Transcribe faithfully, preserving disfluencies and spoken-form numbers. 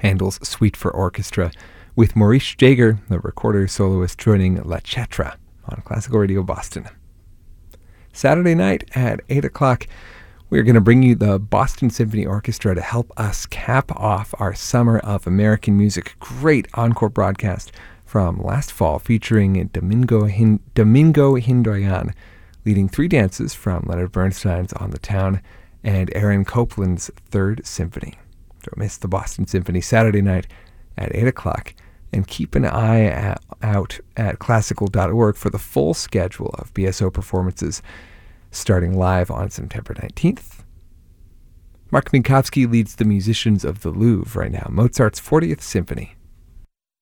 Handel's Suite for Orchestra, with Maurice Jaeger, the recorder soloist, joining La Cetra on Classical Radio Boston. Saturday night at eight o'clock, we're going to bring you the Boston Symphony Orchestra to help us cap off our Summer of American Music. Great encore broadcast from last fall featuring Domingo, Hin- Domingo Hindoyan, leading three dances from Leonard Bernstein's On the Town and Aaron Copland's Third Symphony. Don't miss the Boston Symphony Saturday night at eight o'clock, and keep an eye at, out at classical dot org for the full schedule of B S O performances starting live on September nineteenth. Mark Minkowski leads the musicians of the Louvre right now, Mozart's fortieth Symphony.